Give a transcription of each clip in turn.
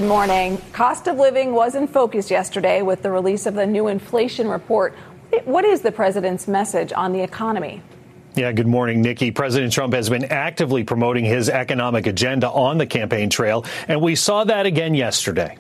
morning. Cost of living was in focus yesterday with the release of the new inflation report. What is the president's message on the economy? Yeah, good morning, Nikki. President Trump has been actively promoting his economic agenda on the campaign trail, and we saw that again yesterday.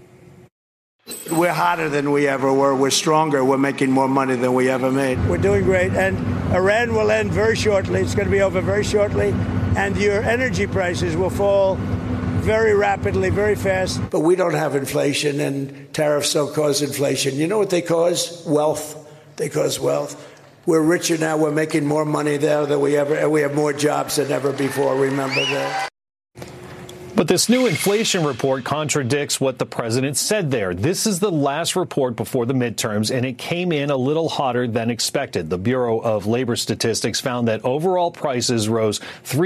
We're hotter than we ever were. We're stronger. We're making more money than we ever made. We're doing great. And Iran will end very shortly. It's going to be over very shortly. And your energy prices will fall very rapidly, very fast. But we don't have inflation, and tariffs don't cause inflation. You know what they cause? Wealth. They cause wealth. We're richer now. We're making more money there than we have more jobs than ever before. Remember that. But this new inflation report contradicts what the president said there. This is the last report before the midterms, and it came in a little hotter than expected. The Bureau of Labor Statistics found that overall prices rose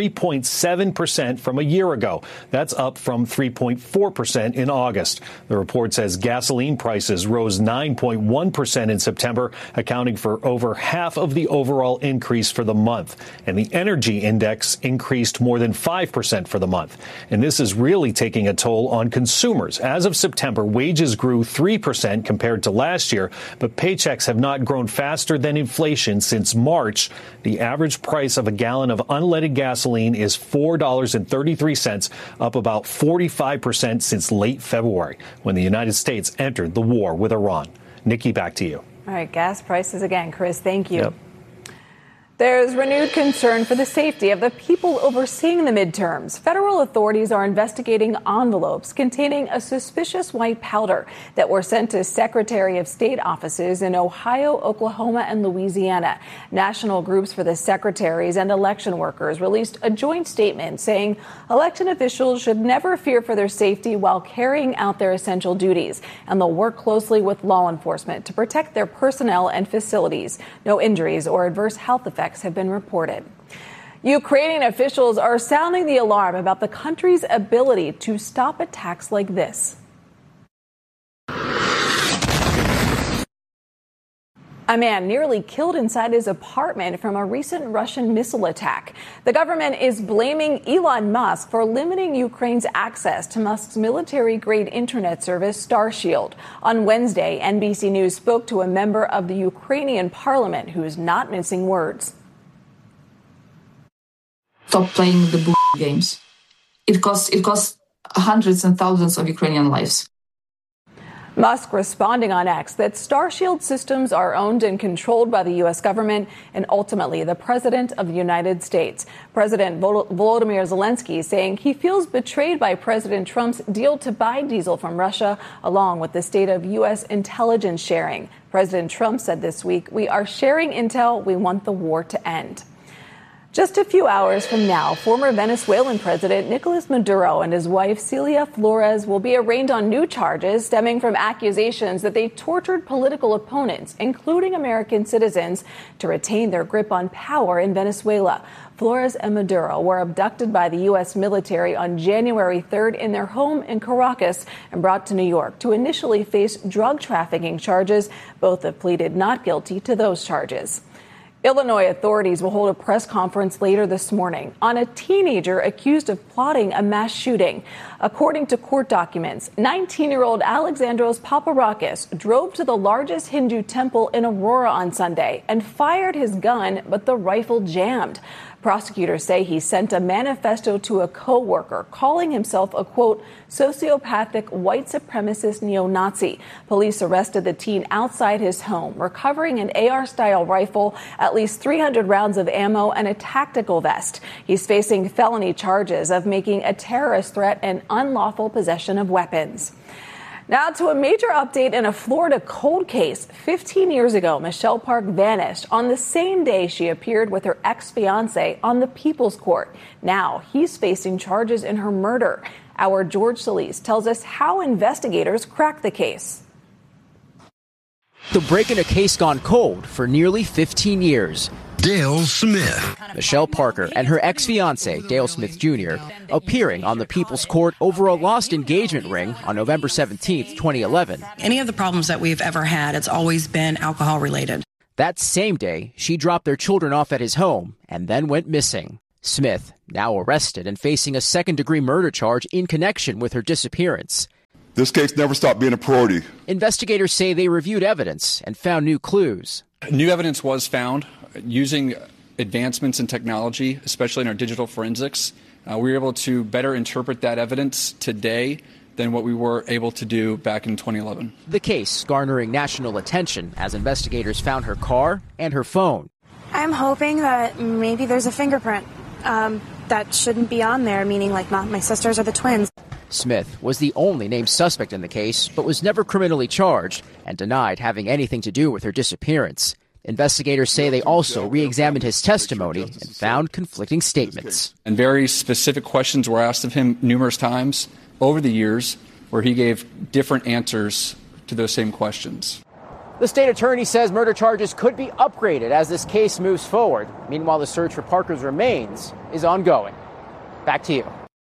3.7% from a year ago. That's up from 3.4% in August. The report says gasoline prices rose 9.1% in September, accounting for over half of the overall increase for the month. And the energy index increased more than 5% for the month. And this is really taking a toll on consumers. As of September, wages grew 3% compared to last year, but paychecks have not grown faster than inflation since March. The average price of a gallon of unleaded gasoline is $4.33, up about 45% since late February, when the United States entered the war with Iran. Nikki, back to you. All right, gas prices again, Chris. Thank you. Yep. There's renewed concern for the safety of the people overseeing the midterms. Federal authorities are investigating envelopes containing a suspicious white powder that were sent to Secretary of State offices in Ohio, Oklahoma, and Louisiana. National groups for the secretaries and election workers released a joint statement saying election officials should never fear for their safety while carrying out their essential duties, and they'll work closely with law enforcement to protect their personnel and facilities. No injuries or adverse health effects have been reported. Ukrainian officials are sounding the alarm about the country's ability to stop attacks like this. A man nearly killed inside his apartment from a recent Russian missile attack. The government is blaming Elon Musk for limiting Ukraine's access to Musk's military-grade internet service, Starshield. On Wednesday, NBC News spoke to a member of the Ukrainian parliament who is not mincing words. Stop playing the games. It costs hundreds and thousands of Ukrainian lives. Musk responding on X that Starshield systems are owned and controlled by the U.S. government and ultimately the President of the United States. President Volodymyr Zelensky saying he feels betrayed by President Trump's deal to buy diesel from Russia, along with the state of U.S. intelligence sharing. President Trump said this week, "We are sharing intel. We want the war to end." Just a few hours from now, former Venezuelan President Nicolas Maduro and his wife Celia Flores will be arraigned on new charges stemming from accusations that they tortured political opponents, including American citizens, to retain their grip on power in Venezuela. Flores and Maduro were abducted by the U.S. military on January 3rd in their home in Caracas and brought to New York to initially face drug trafficking charges. Both have pleaded not guilty to those charges. Illinois authorities will hold a press conference later this morning on a teenager accused of plotting a mass shooting. According to court documents, 19-year-old Alexandros Paparakis drove to the largest Hindu temple in Aurora on Sunday and fired his gun, but the rifle jammed. Prosecutors say he sent a manifesto to a co-worker calling himself a, quote, sociopathic white supremacist neo-Nazi. Police arrested the teen outside his home, recovering an AR-style rifle, at least 300 rounds of ammo, and a tactical vest. He's facing felony charges of making a terrorist threat and unlawful possession of weapons. Now to a major update in a Florida cold case. 15 years ago, Michelle Park vanished on the same day she appeared with her ex-fiancé on the People's Court. Now he's facing charges in her murder. Our George Solis tells us how investigators cracked the case. The break in a case gone cold for nearly 15 years. Dale Smith. Michelle Parker and her ex-fiancé, Dale Smith Jr., appearing on the People's Court over a lost engagement ring on November 17, 2011. Any of the problems that we've ever had, it's always been alcohol-related. That same day, she dropped their children off at his home and then went missing. Smith, now arrested and facing a second-degree murder charge in connection with her disappearance. This case never stopped being a priority. Investigators say they reviewed evidence and found new clues. New evidence was found using advancements in technology, especially in our digital forensics. We were able to better interpret that evidence today than what we were able to do back in 2011. The case garnering national attention as investigators found her car and her phone. I'm hoping that maybe there's a fingerprint that shouldn't be on there, meaning like not my sisters or the twins. Smith was the only named suspect in the case, but was never criminally charged and denied having anything to do with her disappearance. Investigators say they also re-examined his testimony and found conflicting statements. And very specific questions were asked of him numerous times over the years where he gave different answers to those same questions. The state attorney says murder charges could be upgraded as this case moves forward. Meanwhile, the search for Parker's remains is ongoing. Back to you.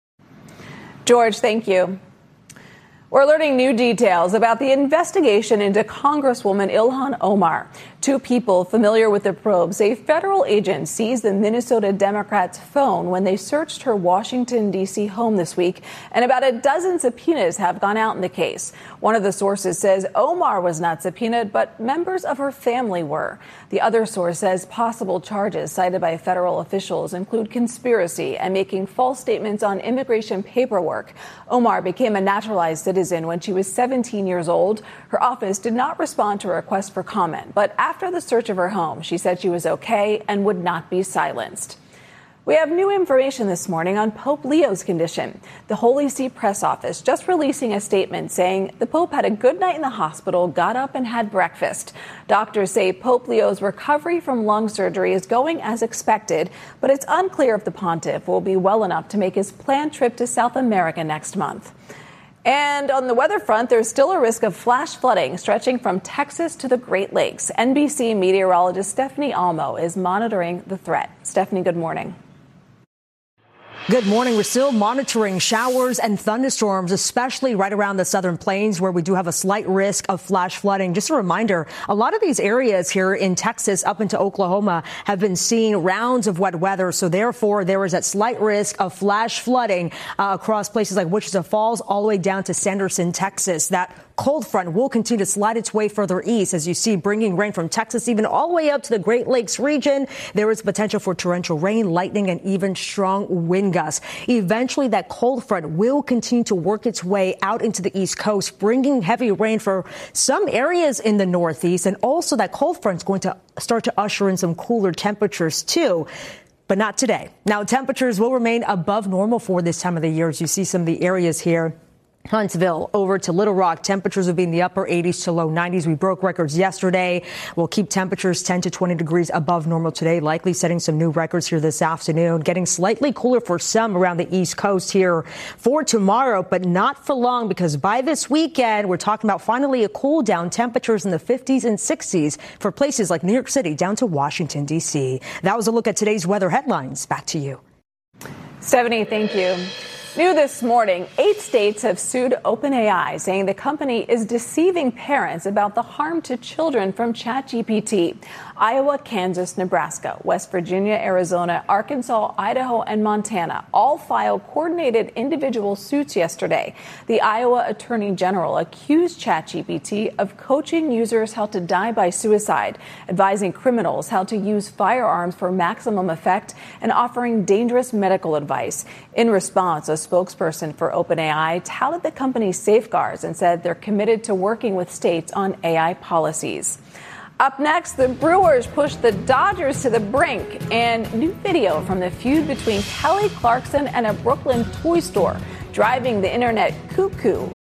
George, thank you. We're learning new details about the investigation into Congresswoman Ilhan Omar. Two people familiar with the probe say federal agents seized the Minnesota Democrat's phone when they searched her Washington, D.C. home this week, and about a dozen subpoenas have gone out in the case. One of the sources says Omar was not subpoenaed, but members of her family were. The other source says possible charges cited by federal officials include conspiracy and making false statements on immigration paperwork. Omar became a naturalized citizen when she was 17 years old. Her office did not respond to a request for comment, but after the search of her home, she said she was okay and would not be silenced. We have new information this morning on Pope Leo's condition. The Holy See press office just releasing a statement saying the Pope had a good night in the hospital, got up and had breakfast. Doctors say Pope Leo's recovery from lung surgery is going as expected, but it's unclear if the pontiff will be well enough to make his planned trip to South America next month. And on the weather front, there's still a risk of flash flooding stretching from Texas to the Great Lakes. NBC meteorologist Stephanie Almo is monitoring the threat. Stephanie, good morning. Good morning. We're still monitoring showers and thunderstorms, especially right around the southern plains where we do have a slight risk of flash flooding. Just a reminder, a lot of these areas here in Texas up into Oklahoma have been seeing rounds of wet weather. So therefore, there is that slight risk of flash flooding across places like Wichita Falls all the way down to Sanderson, Texas. That cold front will continue to slide its way further east, as you see, bringing rain from Texas even all the way up to the Great Lakes region. There is potential for torrential rain, lightning, and even strong wind gusts. Eventually, that cold front will continue to work its way out into the East Coast, bringing heavy rain for some areas in the Northeast. And also that cold front is going to start to usher in some cooler temperatures, too. But not today. Now, temperatures will remain above normal for this time of the year, as you see some of the areas here. Huntsville over to Little Rock. Temperatures will be in the upper 80s to low 90s. We broke records yesterday. We'll keep temperatures 10 to 20 degrees above normal today, likely setting some new records here this afternoon. Getting slightly cooler for some around the East Coast here for tomorrow, but not for long, because by this weekend, we're talking about finally a cool down, temperatures in the 50s and 60s for places like New York City down to Washington, D.C. That was a look at today's weather headlines. Back to you. Stephanie, thank you. New this morning, 8 states have sued OpenAI, saying the company is deceiving parents about the harm to children from ChatGPT. Iowa, Kansas, Nebraska, West Virginia, Arizona, Arkansas, Idaho, and Montana all filed coordinated individual suits yesterday. The Iowa Attorney General accused ChatGPT of coaching users how to die by suicide, advising criminals how to use firearms for maximum effect, and offering dangerous medical advice. In response, a spokesperson for OpenAI touted the company's safeguards and said they're committed to working with states on AI policies. Up next, the Brewers pushed the Dodgers to the brink, and new video from the feud between Kelly Clarkson and a Brooklyn toy store, driving the internet cuckoo